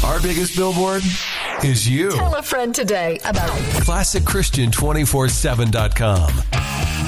Our biggest billboard is you. Tell a friend today about ClassicChristian247.com.